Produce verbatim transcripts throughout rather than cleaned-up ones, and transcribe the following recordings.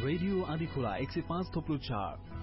Radio Andhikhola एक सय पाँच थोप्लो चार।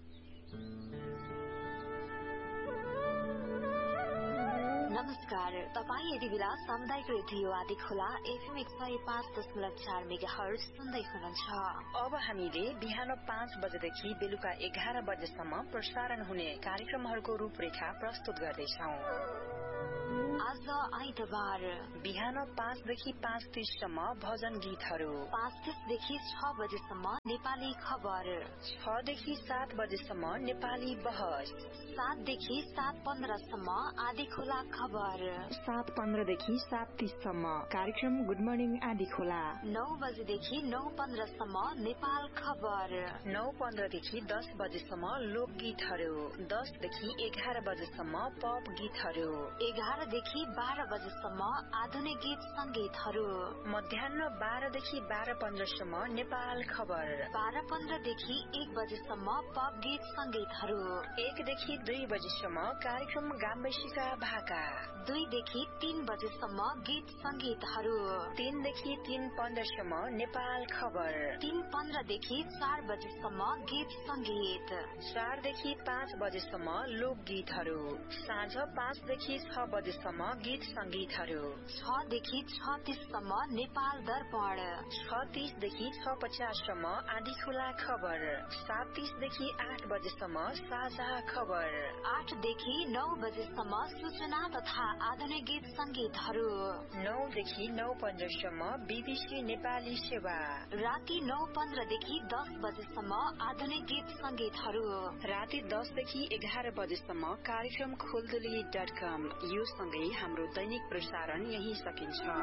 नमस्कार, तपाईँ यति बेला सामुदायिक रेडियो आँधीखोला एफएम एक सय पाँच दशमलव चार मेगा हर्ज सुन्दै हुनुहुन्छ। अब हामीले बिहान पाँच बजेदेखि बेलुका एघार बजेसम्म प्रसारण हुने कार्यक्रमहरूको रूपरेखा प्रस्तुत गर्दैछौं। आज आइतबार बिहान पाँचदेखि पाँच तीससम्म भजन गीतहरू, पाँच तीसदेखि छ बजेसम्म नेपाली खबर, छदेखि सात बजेसम्म नेपाली बहस, सातदेखि सात पन्ध्रसम्म आँधीखोला खबर, सात पन्ध्रदेखि सात तीससम्म कार्यक्रम गुड मर्निङ आँधीखोला, नौ बजेदेखि नौ पन्ध्रसम्म नेपाल खबर, नौ पन्ध्रदेखि दस बजेसम्म लोकगीतहरू, दसदेखि एघार बजेसम्म पप गीतहरू, एघारदेखि बाह्र बजेसम्म आधुनिक गीत संगीतहरू, मध्याह बाह्रदेखि बाह्र पन्ध्रसम्म नेपाल खबर, बाह्र पन्ध्रदेखि एक बजेसम्म पप गीत संगीतहरू, एकदेखि दुई बजेसम्म कार्यक्रम गाम्बैसिका भाका, दुईदेखि तीन बजेसम्म गीत संगीतहरू, तीनदेखि तीन पन्ध्रसम्म नेपाल खबर, तीन पन्ध्रदेखि चार बजेसम्म गीत संगीत, चारदेखि पाँच बजेसम्म लोकगीतहरू, साँझ पाँचदेखि छ बजेसम्म गीत संगीतहरू, छदेखि छ तीससम्म नेपाल दर्पण, छ तीसदेखि छ पचाससम्म आँधीखोला खबर, सात तीसदेखि आठ बजेसम्म साझा खबर, आठदेखि नौ बजेसम्म सूचना तथा आधुनिक गीत संगीतहरू, नौदेखि नौ पन्ध्रसम्म बीबीसी नेपाली सेवा, राति नौ पन्ध्रदेखि दस बजेसम्म आधुनिक गीत संगीतहरू, राति दसदेखि एघार बजेसम्म कार्यक्रम खोलदुली डट कम। यो सँगै हाम्रो दैनिक प्रसारण यही सकिन्छ।